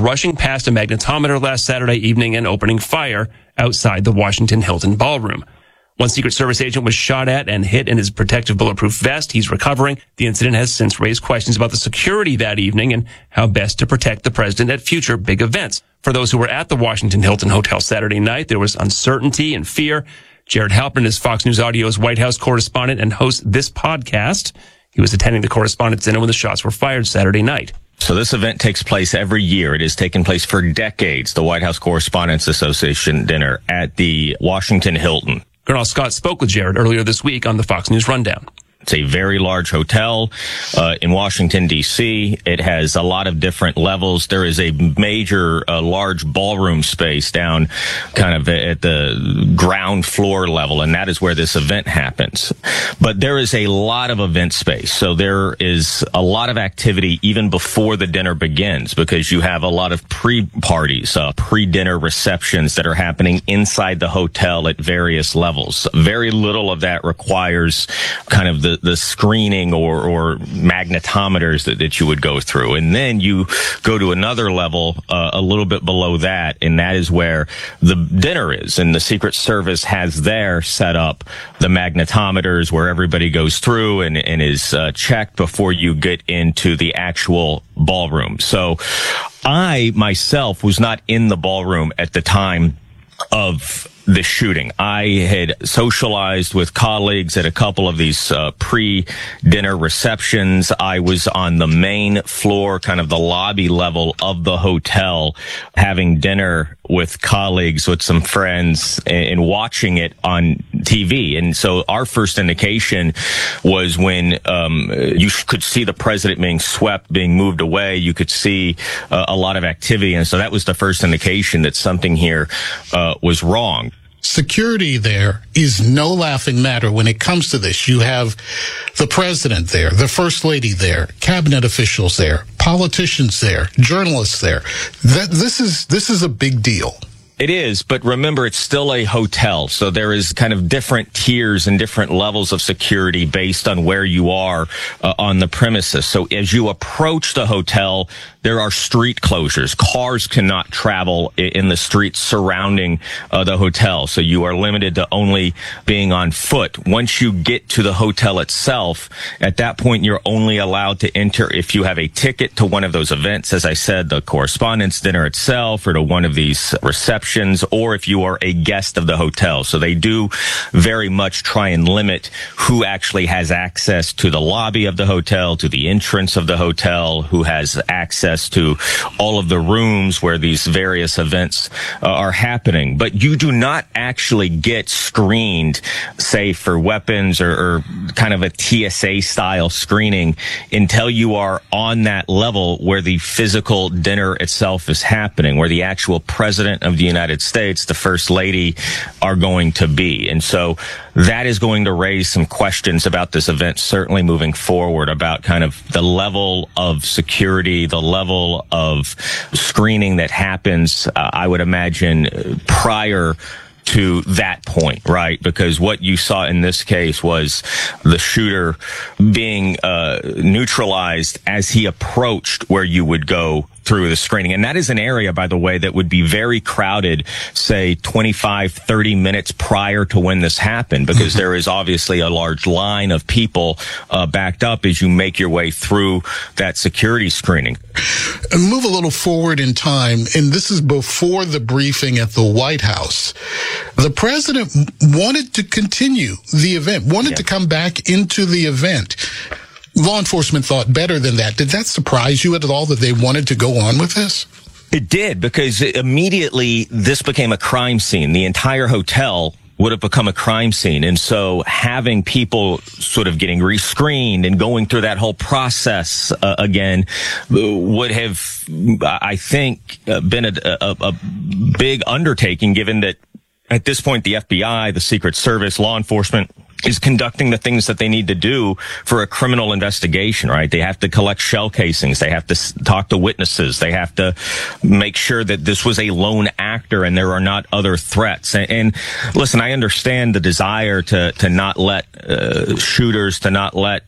rushing past a magnetometer last Saturday evening and opening fire outside the Washington Hilton Ballroom. One Secret Service agent was shot at and hit in his protective bulletproof vest. He's recovering. The incident has since raised questions about the security that evening and how best to protect the president at future big events. For those who were at the Washington Hilton Hotel Saturday night, there was uncertainty and fear. Jared Halpern is Fox News Audio's White House correspondent and hosts this podcast. He was attending the Correspondents' Dinner when the shots were fired Saturday night. So this event takes place every year. It has taken place for decades, the White House Correspondents Association dinner at the Washington Hilton. Colonel Scott spoke with Jared earlier this week on the Fox News Rundown. It's a very large hotel in Washington, D.C. It has a lot of different levels. There is a major, large ballroom space down kind of at the ground floor level, and that is where this event happens. But there is a lot of event space, so there is a lot of activity even before the dinner begins, because you have a lot of pre-parties, pre-dinner receptions that are happening inside the hotel at various levels. Very little of that requires kind of the screening or magnetometers that you would go through. And then you go to another level, a little bit below that, and that is where the dinner is. And the Secret Service has there set up the magnetometers where everybody goes through and is checked before you get into the actual ballroom. So I myself was not in the ballroom at the time of the shooting. I had socialized with colleagues at a couple of these pre-dinner receptions. I was on the main floor, kind of the lobby level of the hotel, having dinner with colleagues, with some friends, and watching it on TV. And so our first indication was when you could see the president being swept, being moved away. You could see a lot of activity. And so that was the first indication that something here was wrong. Security there is no laughing matter when it comes to this. You have the president there, the first lady there, cabinet officials there, politicians there, journalists there. This is a big deal. It is, but remember, it's still a hotel, so there is kind of different tiers and different levels of security based on where you are on the premises. So as you approach the hotel, there are street closures. Cars cannot travel in the streets surrounding the hotel, so you are limited to only being on foot. Once you get to the hotel itself, at that point, you're only allowed to enter if you have a ticket to one of those events, as I said, the Correspondents' Dinner itself, or to one of these receptions, or if you are a guest of the hotel. So they do very much try and limit who actually has access to the lobby of the hotel, to the entrance of the hotel, who has access to all of the rooms where these various events are happening. But you do not actually get screened, say, for weapons or kind of a TSA style screening until you are on that level where the physical dinner itself is happening, where the actual president of the United States, the First Lady, are going to be. And so that is going to raise some questions about this event, certainly moving forward, about kind of the level of security, the level of screening that happens, I would imagine, prior to that point, right? Because what you saw in this case was the shooter being neutralized as he approached where you would go through the screening. And that is an area, by the way, that would be very crowded, say 25, 30 minutes prior to when this happened, because there is obviously a large line of people backed up as you make your way through that security screening. And move a little forward in time, and this is before the briefing at the White House. The president wanted to continue the event, wanted to come back into the event. Law enforcement thought better than that. Did that surprise you at all that they wanted to go on with this? It did, because immediately this became a crime scene. The entire hotel would have become a crime scene. And so having people sort of getting rescreened and going through that whole process again would have, I think, been a big undertaking, given that at this point the FBI, the Secret Service, law enforcement is conducting the things that they need to do for a criminal investigation, right? They have to collect shell casings. They have to talk to witnesses. They have to make sure that this was a lone actor and there are not other threats. And listen, I understand the desire to not let shooters, to not let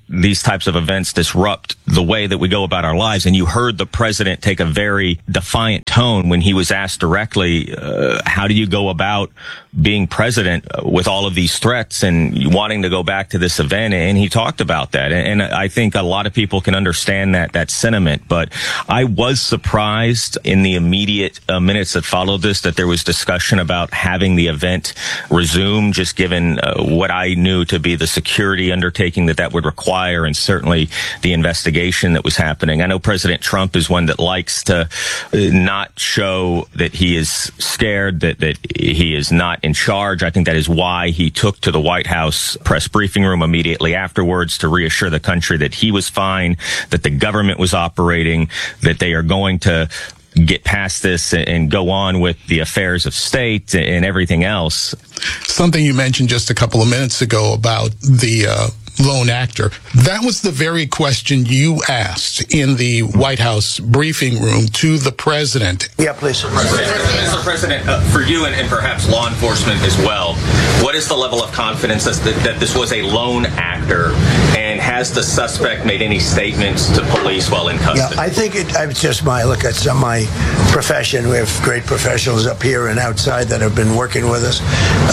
these types of events disrupt the way that we go about our lives. And you heard the president take a very defiant tone when he was asked directly, how do you go about being president with all of these threats and wanting to go back to this event? And he talked about that. And I think a lot of people can understand that sentiment. But I was surprised in the immediate minutes that followed this that there was discussion about having the event resume, just given what I knew to be the security undertaking that would require, and certainly the investigation that was happening. I know President Trump is one that likes to not show that he is scared, that he is not in charge. I think that is why he took to the White House press briefing room immediately afterwards to reassure the country that he was fine, that the government was operating, that they are going to get past this and go on with the affairs of state and everything else. Something you mentioned just a couple of minutes ago about the lone actor. That was the very question you asked in the White House briefing room to the president. Yeah, please. Mr. President, for you and perhaps law enforcement as well, what is the level of confidence that this was a lone actor, and has the suspect made any statements to police while in custody? Yeah, I think it's just my profession. We have great professionals up here and outside that have been working with us.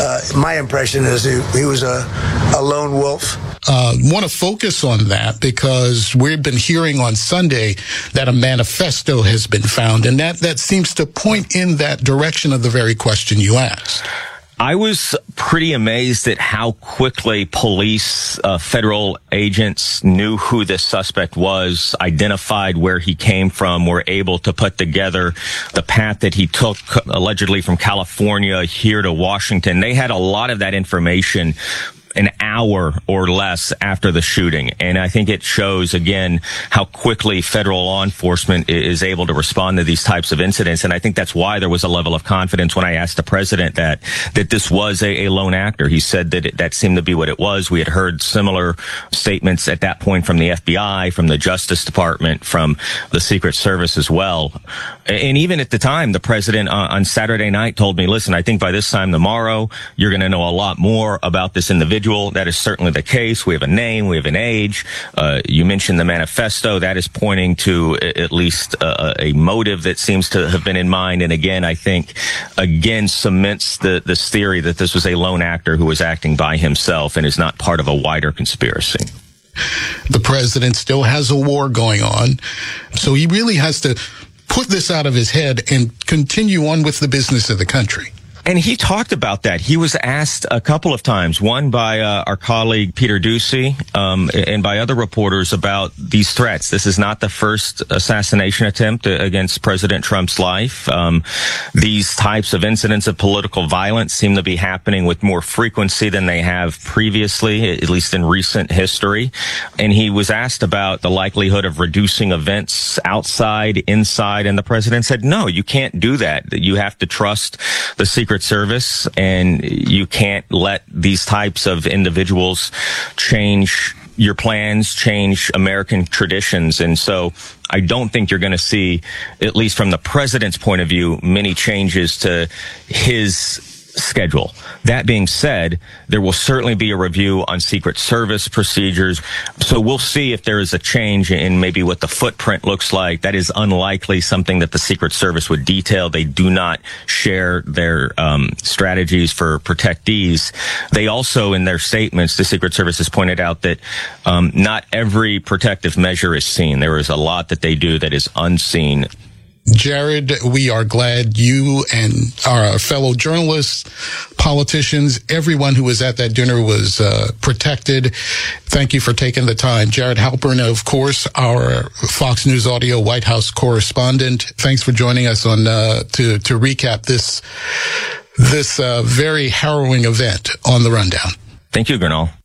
My impression is he was a lone wolf. Want to focus on that because we've been hearing on Sunday that a manifesto has been found, and that seems to point in that direction of the very question you asked. I was pretty amazed at how quickly police, federal agents knew who this suspect was, identified where he came from, were able to put together the path that he took allegedly from California here to Washington. They had a lot of that information an hour or less after the shooting. And I think it shows, again, how quickly federal law enforcement is able to respond to these types of incidents. And I think that's why there was a level of confidence when I asked the president that this was a lone actor. He said that that seemed to be what it was. We had heard similar statements at that point from the FBI, from the Justice Department, from the Secret Service as well. And even at the time, the president on Saturday night told me, listen, I think by this time tomorrow, you're going to know a lot more about this individual. That is certainly the case. We have a name. We have an age. You mentioned the manifesto. That is pointing to at least a motive that seems to have been in mind. And again, I think, cements this theory that this was a lone actor who was acting by himself and is not part of a wider conspiracy. The president still has a war going on, so he really has to put this out of his head and continue on with the business of the country. And he talked about that. He was asked a couple of times, one by our colleague Peter Doocy, and by other reporters about these threats. This is not the first assassination attempt against President Trump's life. These types of incidents of political violence seem to be happening with more frequency than they have previously, at least in recent history. And he was asked about the likelihood of reducing events outside, inside, and the president said, no, you can't do that. You have to trust the Secret Service, and you can't let these types of individuals change your plans, change American traditions. And so I don't think you're going to see, at least from the president's point of view, many changes to his schedule. That being said, there will certainly be a review on Secret Service procedures. So we'll see if there is a change in maybe what the footprint looks like. That is unlikely something that the Secret Service would detail. They do not share their strategies for protectees. They also, in their statements, the Secret Service has pointed out that not every protective measure is seen. There is a lot that they do that is unseen. Jared, we are glad you and our fellow journalists, politicians, everyone who was at that dinner was protected. Thank you for taking the time. Jared Halpern, of course, our Fox News Audio White House correspondent. Thanks for joining us on to recap this very harrowing event on The Rundown. Thank you, Gernal.